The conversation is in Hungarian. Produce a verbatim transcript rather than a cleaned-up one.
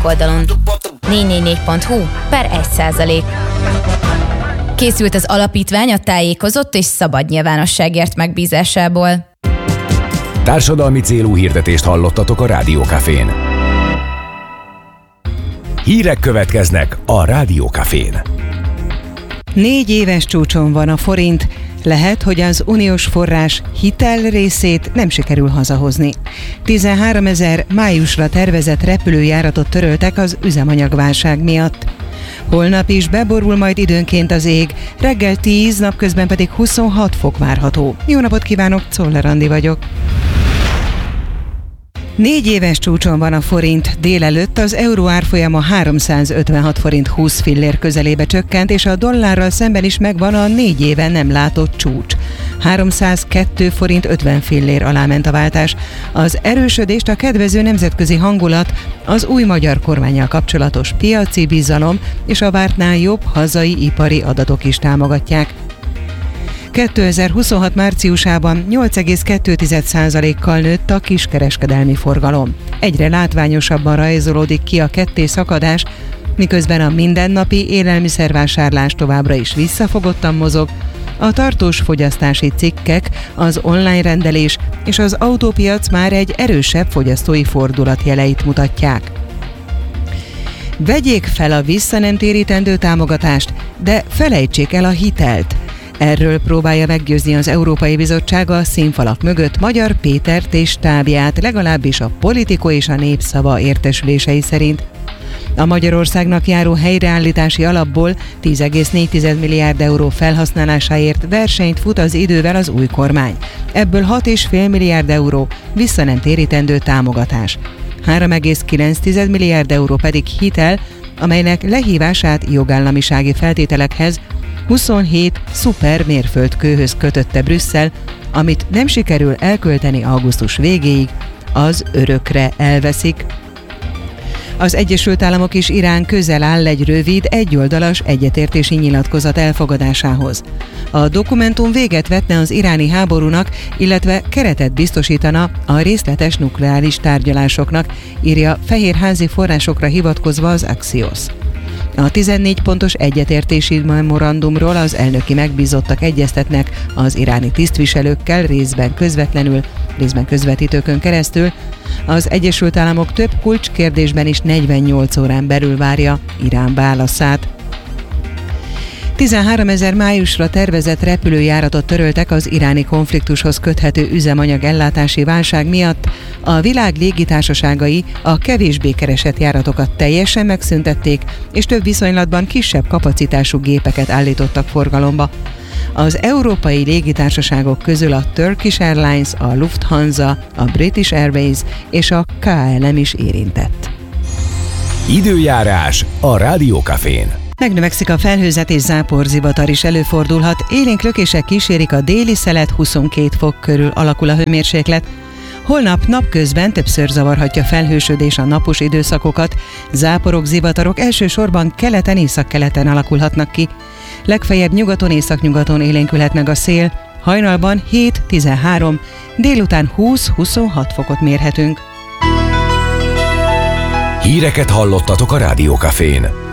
oldalon. négy négy négy pont hu per egy százalék. Készült az alapítvány a tájékozott és szabad nyilvánosságért megbízásából. Társadalmi célú hirdetést hallottatok a Rádió Cafén. Hírek következnek a Rádió Cafén. Négy éves csúcson van a forint. Lehet, hogy az uniós forrás hitel részét nem sikerül hazahozni. tizenháromezer májusra tervezett repülőjáratot töröltek az üzemanyagválság miatt. Holnap is beborul majd időnként az ég, reggel tíz, napközben pedig huszonhat fok várható. Jó napot kívánok, Czoller Andi vagyok. Négy éves csúcson van a forint. Délelőtt az euró árfolyama háromszázötvenhat forint húsz fillér közelébe csökkent, és a dollárral szemben is megvan a négy éve nem látott csúcs. háromszázkettő forint ötven fillér alá ment a váltás. Az erősödést a kedvező nemzetközi hangulat, az új magyar kormánnyal kapcsolatos piaci bizalom és a vártnál jobb hazai ipari adatok is támogatják. kétezer-huszonhat márciusában nyolc egész kettő százalékkal nőtt a kiskereskedelmi forgalom. Egyre látványosabban rajzolódik ki a ketté szakadás, miközben a mindennapi élelmiszervásárlás továbbra is visszafogottan mozog, a tartós fogyasztási cikkek, az online rendelés és az autópiac már egy erősebb fogyasztói fordulat jeleit mutatják. Vegyék fel a visszanemtérítendő támogatást, de felejtsék el a hitelt. Erről próbálja meggyőzni az Európai Bizottság a színfalak mögött Magyar Pétert és stábját, legalábbis a Politico és a Népszava értesülései szerint. A Magyarországnak járó helyreállítási alapból tíz egész négy milliárd euró felhasználásáért versenyt fut az idővel az új kormány. Ebből hat egész öt milliárd euró visszanemtérítendő támogatás. három egész kilenc milliárd euró pedig hitel, amelynek lehívását jogállamisági feltételekhez, huszonhét szuper mérföldkőhöz kötötte Brüsszel, amit nem sikerül elkölteni augusztus végéig, az örökre elveszik. Az Egyesült Államok és Irán közel áll egy rövid, egyoldalas egyetértési nyilatkozat elfogadásához. A dokumentum véget vetne az iráni háborúnak, illetve keretet biztosítana a részletes nukleáris tárgyalásoknak, írja fehérházi forrásokra hivatkozva az Axios. A tizennégy pontos egyetértési memorandumról az elnöki megbízottak egyeztetnek az iráni tisztviselőkkel, részben közvetlenül, részben közvetítőkön keresztül. Az Egyesült Államok több kulcskérdésben is negyvennyolc órán belül várja Irán válaszát. tizenháromezer májusra tervezett repülőjáratot töröltek az iráni konfliktushoz köthető üzemanyag ellátási válság miatt. A világ légitársaságai a kevésbé keresett járatokat teljesen megszüntették, és több viszonylatban kisebb kapacitású gépeket állítottak forgalomba. Az európai légitársaságok közül a Turkish Airlines, a Lufthansa, a British Airways és a ká el em is érintett. Időjárás a Rádió Cafén. Megnövekszik a felhőzet és záporzivatar is előfordulhat, élénk lökések kísérik a déli szelet, huszonkét fok körül alakul a hőmérséklet. Holnap napközben többször zavarhatja felhősödés a napos időszakokat, záporok, zivatarok elsősorban keleten, északkeleten alakulhatnak ki. Legfeljebb nyugaton, északnyugaton élénkülhet meg a szél, hajnalban hét-tizenhárom, délután húsz-huszonhat fokot mérhetünk. Híreket hallottatok a Rádió Cafén.